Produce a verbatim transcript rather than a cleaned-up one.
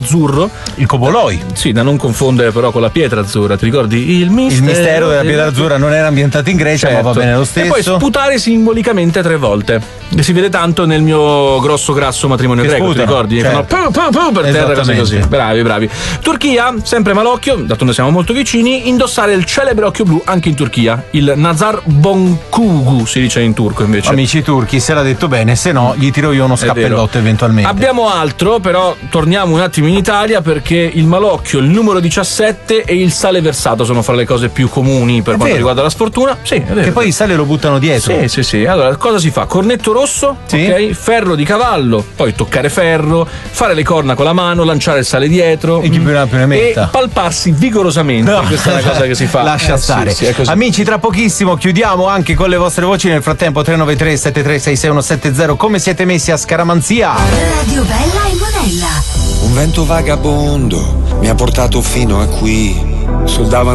azzurro, il coboloi, eh, sì, da non confondere però con la pietra azzurra. Ti ricordi il mistero, il mistero della pietra azzurra? Non era ambientato in Grecia, certo, ma va bene lo stesso. E poi sputare simbolicamente tre volte, che si vede tanto nel mio grosso grasso matrimonio che greco, sputano, ti ricordi? certo. Fanno pu, pu, pu per terra, così così. Bravi, bravi. Turchia, sempre malocchio, d'altronde siamo molto vicini, indossare il celebre occhio blu anche in Turchia, il Nazar Bonkugu si dice in turco invece. Amici turchi, se l'ha detto bene, se no gli tiro io uno scappellotto eventualmente. Abbiamo altro, però torniamo un attimo in Italia, perché il malocchio, il numero diciassette e il sale versato sono fra le cose più comuni per è quanto vero. riguarda la sfortuna. Sì, è vero. Che poi il sale lo buttano dietro. Sì, sì, sì. Allora, cosa si fa? Cornetto rosso, sì. Ok? Ferro di cavallo, poi toccare ferro, fare le corna con la mano, lanciare il sale dietro e chi più ne ha più ne metta. E palparsi vigorosamente. No. Questa è la cosa che si fa. Lascia eh, stare. Sì, sì, amici, tra pochissimo chiudiamo anche con le vostre voci. Nel frattempo tre nove tre sette tre sei sei uno sette zero. Come siete messi a scaramanzia? Radio Bella e Monella. Un vento vagabondo mi ha portato fino a qui sul davanti